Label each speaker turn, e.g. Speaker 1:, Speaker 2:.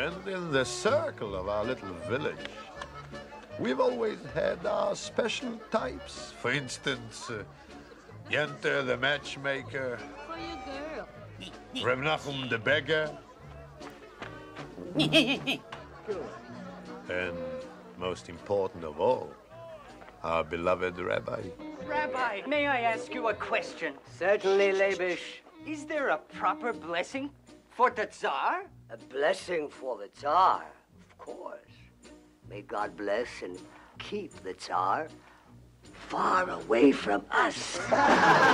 Speaker 1: And in the circle of our little village, we've always had our special types. For instance, Yente the matchmaker,
Speaker 2: For your girl.
Speaker 1: Reb Nachum the beggar, and most important of all, our beloved rabbi.
Speaker 3: Rabbi, may I ask you a question?
Speaker 4: Certainly, Labish.
Speaker 3: Is there a proper blessing for the Tsar?
Speaker 4: A blessing for the Tsar, of course. May God bless and keep the Tsar far away from us.